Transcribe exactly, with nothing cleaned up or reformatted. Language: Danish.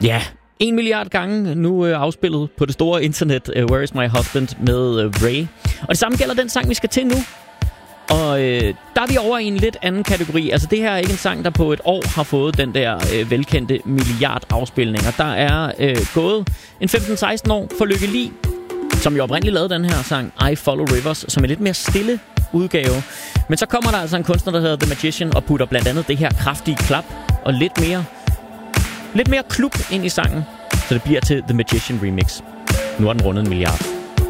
Ja, en milliard gange nu øh, afspillet på det store internet, uh, Where is my husband med uh, Ray. Og det samme gælder den sang, vi skal til nu. Og øh, der er vi over i en lidt anden kategori. Altså det her er ikke en sang, der på et år har fået den der øh, velkendte milliard afspilninger. Der er øh, gået en femten seksten år for Lykke Li, som jo oprindeligt lavede den her sang I Follow Rivers, som er lidt mere stille udgave. Men så kommer der altså en kunstner, der hedder The Magician, og putter blandt andet det her kraftige klap og lidt mere, lidt mere klub ind i sangen, så det bliver til The Magician Remix. Nu er den rundet en milliard.